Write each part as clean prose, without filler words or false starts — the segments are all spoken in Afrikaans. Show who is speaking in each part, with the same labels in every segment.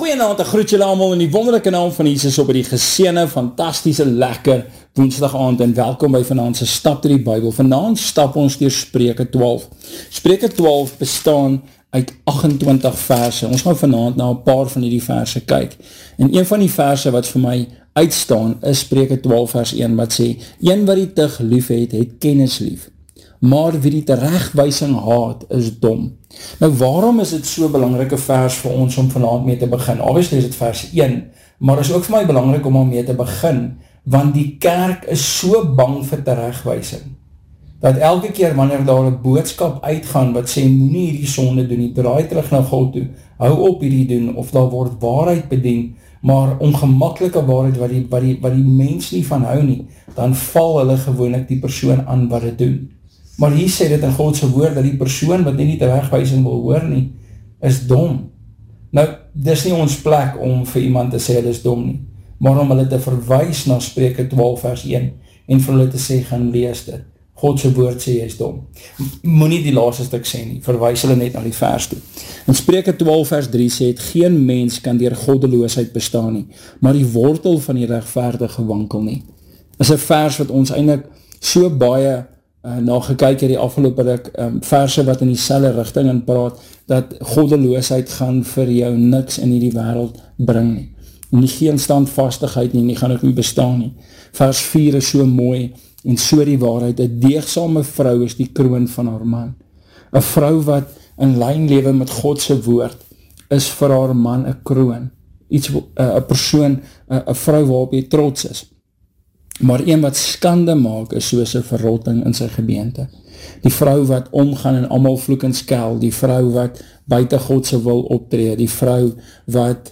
Speaker 1: Goeienaand, ek groet julle allemaal in die wonderlijke naam van Jesus op die geseënde, fantastische, lekker woensdag aand en welkom by vanaand se Stap deur die Bybel. Vanaand stap ons deur Spreuke 12. Spreuke 12 bestaan uit 28 verse. Ons gaan vanaand na 'n paar van hierdie verse kyk. En een van die verse wat vir my uitstaan is Spreuke 12 vers 1 wat sê, een wat die tug lief het, het kennis lief. Maar wie die teregwysing haat, is dom. Nou waarom is dit so belangrike vers vir ons om vanaand mee te begin? Obviously is dit vers 1, maar is ook vir my belangrik om mee te begin, want die kerk is so bang vir teregwysing, dat elke keer wanneer daar 'n boodskap uitgaan wat sê, moenie hierdie sonde doen nie, draai terug na God toe, hou op hierdie doen, of daar word waarheid bedien, maar ongemaklike waarheid wat die mens nie van hou nie, dan val hulle gewoonlik die persoon aan wat dit doen. Maar hier sê dit in Godse woord, dat die persoon wat nie die teregwysing wil hoor nie, is dom. Nou, dis nie ons plek om vir iemand te sê, hulle is dom nie, maar om hulle te verwys na Spreuke 12 vers 1, en vir hulle te sê, gaan lees dit. Godse woord sê, jy is dom. Moenie die laaste stuk sê nie, verwys hulle net na die vers toe. In Spreuke 12 vers 3 sê het, geen mens kan deur goddeloosheid bestaan nie, maar die wortel van die regverdige wankel nie. Is 'n vers wat ons eintlik so baie na gekyk het die afgelope ruk, verse wat in dieselfde rigting in praat, dat goddeloosheid gaan vir jou niks in hierdie wêreld bring nie. Nie geen standvastigheid nie gaan ook nie bestaan nie. Vers 4 is so mooi, en so die waarheid, 'n deegsame vrou is die kroon van haar man. 'n Vrou wat in lyn lewe met God se woord, is vir haar man 'n kroon. 'n persoon, 'n vrou waarop jy trots is. Maar een wat skande maak, is soos 'n verrotting in sy gebeente. Die vrou wat omgaan en almal vloek en skel, die vrou wat buite God se wil optree, die vrou wat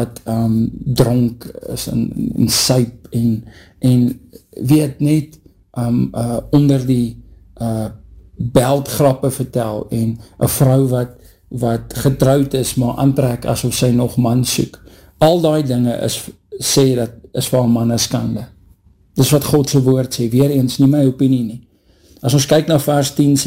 Speaker 1: dronk is en suip en weet net onder die beldgrappe vertel, en 'n vrou wat getrouwd is, maar aantrek asof sy nog man soek. Al die dinge sê dat is vir 'n man 'n skande. Dis wat God se woord sê, weer eens nie my opinie nie. As ons kyk na vers 10,